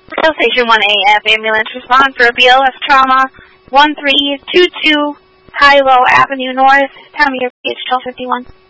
Rail Station 1AF ambulance respond for a BLS trauma 1322 High Low Avenue North. Time of your PH 1251.